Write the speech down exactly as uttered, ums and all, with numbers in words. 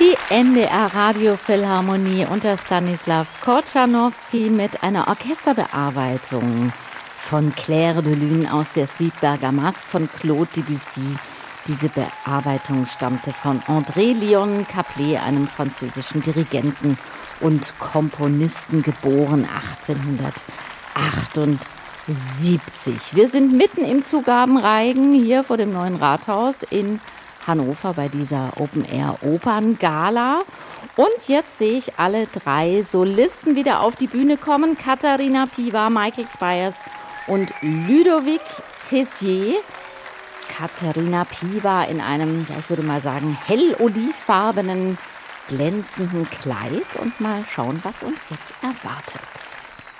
Die N D R Radiophilharmonie unter Stanislaw Korczanowski mit einer Orchesterbearbeitung von Claire de Lune aus der Suite Bergamasque von Claude Debussy. Diese Bearbeitung stammte von André Léon Caplet, einem französischen Dirigenten und Komponisten, geboren achtzehnhundertachtundsiebzig. Wir sind mitten im Zugabenreigen hier vor dem Neuen Rathaus in Hannover bei dieser Open-Air-Opern-Gala. Und jetzt sehe ich alle drei Solisten wieder auf die Bühne kommen. Katharina Piwa, Michael Spyers und Ludovic Tessier. Katharina Piwa in einem, ja, ich würde mal sagen, hell-olivfarbenen, glänzenden Kleid. Und mal schauen, was uns jetzt erwartet.